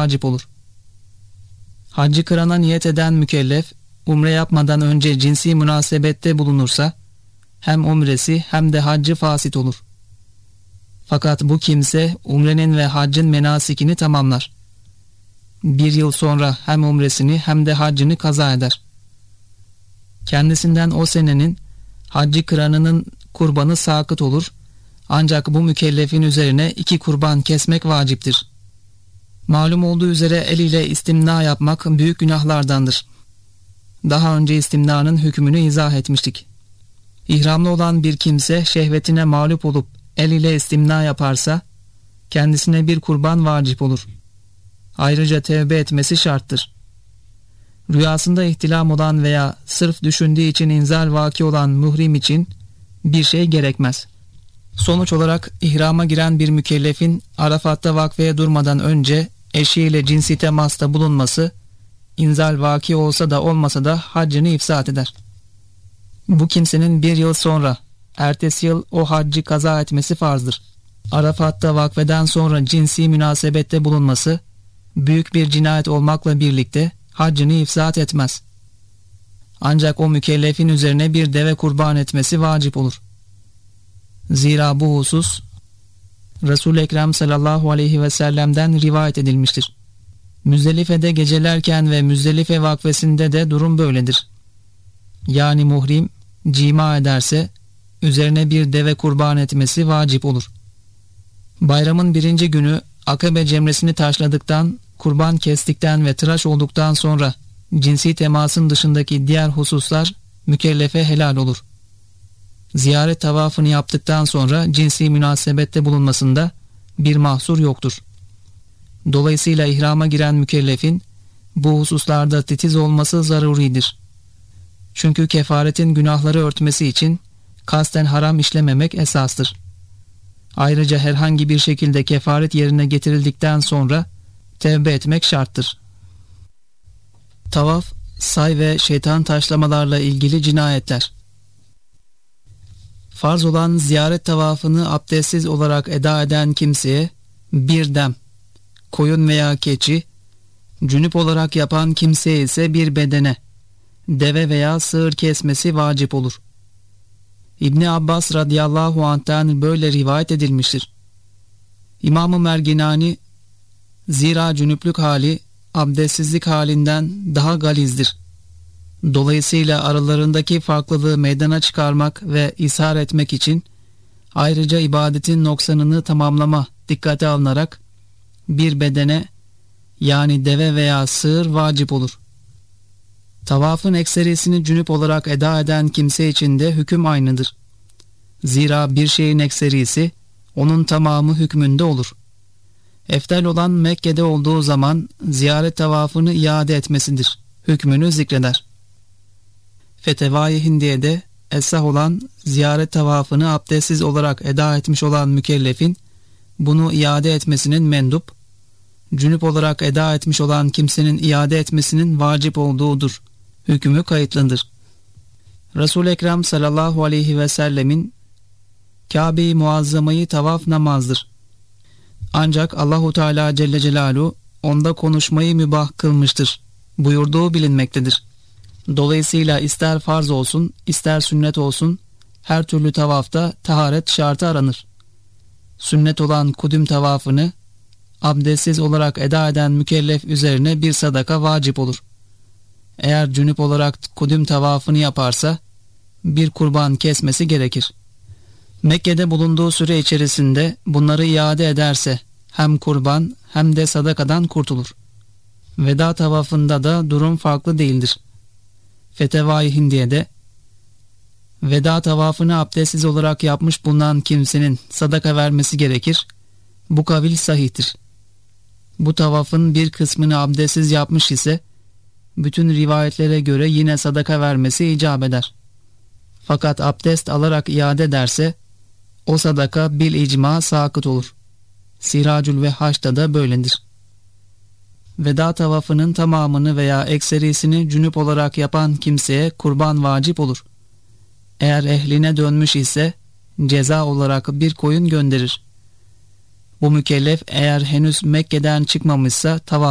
vacip olur. Haccı kırana niyet eden mükellef, umre yapmadan önce cinsi münasebette bulunursa, hem umresi hem de haccı fasit olur. Fakat bu kimse umrenin ve haccın menasikini tamamlar. Bir yıl sonra hem umresini hem de haccını kaza eder. Kendisinden o senenin haccı kıranının kurbanı sakıt olur. Ancak bu mükellefin üzerine 2 kurban kesmek vaciptir. Malum olduğu üzere el ile istimna yapmak büyük günahlardandır. Daha önce istimnanın hükmünü izah etmiştik. İhramlı olan bir kimse şehvetine mağlup olup el ile istimna yaparsa kendisine 1 kurban vacip olur. Ayrıca tevbe etmesi şarttır. Rüyasında ihtilam olan veya sırf düşündüğü için inzal vaki olan muhrim için bir şey gerekmez. Sonuç olarak ihrama giren bir mükellefin Arafat'ta vakfeye durmadan önce eşiyle cinsi temasta bulunması, inzal vaki olsa da olmasa da haccını ifsad eder. Bu kimsenin 1 yıl sonra, ertesi yıl o haccı kaza etmesi farzdır. Arafat'ta vakfeden sonra cinsi münasebette bulunması, büyük bir cinayet olmakla birlikte haccını ifsad etmez. Ancak o mükellefin üzerine bir deve kurban etmesi vacip olur. Zira bu husus Resul-i Ekrem sallallahu aleyhi ve sellem'den rivayet edilmiştir. Müzdelife'de gecelerken ve Müzdelife vakfesinde de durum böyledir. Yani muhrim cima ederse üzerine bir deve kurban etmesi vacip olur. Bayramın 1. günü Akabe cemresini taşladıktan, kurban kestikten ve tıraş olduktan sonra cinsi temasın dışındaki diğer hususlar mükellefe helal olur. Ziyaret tavafını yaptıktan sonra cinsi münasebette bulunmasında bir mahsur yoktur. Dolayısıyla ihrama giren mükellefin bu hususlarda titiz olması zaruridir. Çünkü kefaretin günahları örtmesi için kasten haram işlememek esastır. Ayrıca herhangi bir şekilde kefaret yerine getirildikten sonra tevbe etmek şarttır. Tavaf, say ve şeytan taşlamalarla ilgili cinayetler. Farz olan ziyaret tavafını abdestsiz olarak eda eden kimseye bir dem, koyun veya keçi, cünüp olarak yapan kimseye ise bir bedene, deve veya sığır kesmesi vacip olur. İbni Abbas radıyallahu anh'tan böyle rivayet edilmiştir. İmam-ı Merginani, zira cünüplük hali abdestsizlik halinden daha galizdir. Dolayısıyla aralarındaki farklılığı meydana çıkarmak ve ishar etmek için ayrıca ibadetin noksanını tamamlama dikkate alınarak bir bedene, yani deve veya sığır vacip olur. Tavafın ekserisini cünüp olarak eda eden kimse için de hüküm aynıdır. Zira bir şeyin ekserisi onun tamamı hükmünde olur. Eftal olan Mekke'de olduğu zaman ziyaret tavafını iade etmesidir. Hükmünü zikreder. Fetevai Hindiye'de esah olan ziyaret tavafını abdestsiz olarak eda etmiş olan mükellefin bunu iade etmesinin mendup, cünüp olarak eda etmiş olan kimsenin iade etmesinin vacip olduğudur. Hükmü kayıtlıdır. Resul-i Ekrem sallallahu aleyhi ve sellemin Kabe-i Muazzama'yı tavaf namazdır. Ancak Allahu Teala Celle Celaluhu onda konuşmayı mübah kılmıştır buyurduğu bilinmektedir. Dolayısıyla ister farz olsun ister sünnet olsun her türlü tavafta taharet şartı aranır. Sünnet olan kudüm tavafını abdestsiz olarak eda eden mükellef üzerine bir sadaka vacip olur. Eğer cünüp olarak kudüm tavafını yaparsa bir kurban kesmesi gerekir. Mekke'de bulunduğu süre içerisinde bunları iade ederse hem kurban hem de sadakadan kurtulur. Veda tavafında da durum farklı değildir. Fetevai Hindiye'de veda tavafını abdestsiz olarak yapmış bulunan kimsenin sadaka vermesi gerekir. Bu kavil sahihtir. Bu tavafın bir kısmını abdestsiz yapmış ise bütün rivayetlere göre yine sadaka vermesi icap eder. Fakat abdest alarak iade ederse o sadaka bil icma sakıt olur. Siracül Vehhaş'ta da böyledir. Veda tavafının tamamını veya ekserisini cünüp olarak yapan kimseye kurban vacip olur. Eğer ehline dönmüş ise ceza olarak bir koyun gönderir. Bu mükellef eğer henüz Mekke'den çıkmamışsa tavaf